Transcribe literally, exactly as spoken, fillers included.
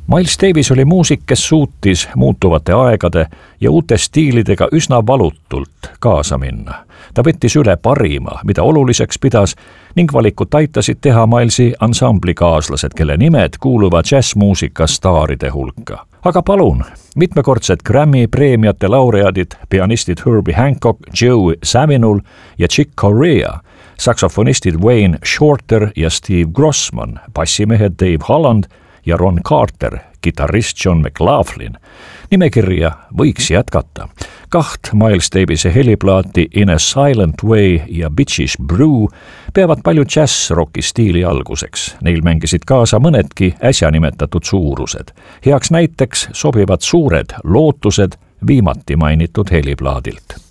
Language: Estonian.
Miles Davis oli muusik, kes suutis muutuvate aegade ja uute stiilidega üsna valutult kaasa minna. Ta võttis üle parima, mida oluliseks pidas ning valikut aitasid teha Milesi ansamblikaaslased, kelle nimed kuuluvad džässmuusika staaride hulka. Aga palun, mitmekordsed Grammy preemiate laureaadid, pianistid Herbie Hancock, Joe Zawinul ja Chick Corea, saksofonistid Wayne Shorter ja Steve Grossman, bassimehed Dave Holland ja Ron Carter, kitarrist John McLaughlin. Nimekirja võiks jätkata. Kaht Miles Davise heliplaati In a Silent Way ja Bitches Brew peavad palju džäss-rocki stiili alguseks. Neil mängisid kaasa mõnedki äsja nimetatud suurused. Heaks näiteks sobivad suured lootused viimati mainitud heliplaadilt.